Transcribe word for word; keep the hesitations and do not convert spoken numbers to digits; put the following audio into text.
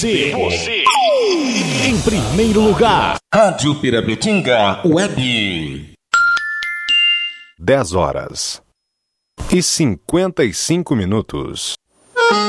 Você, em primeiro lugar. Rádio Pirabetinga Web. dez horas e cinquenta e cinco minutos.